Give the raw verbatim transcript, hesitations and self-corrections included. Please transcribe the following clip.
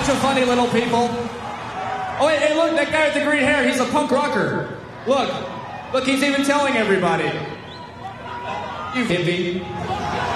bunch of funny little people. Oh, wait, hey, look, that guy with the green hair, he's a punk rocker. Look, look, he's even telling everybody. You hippie.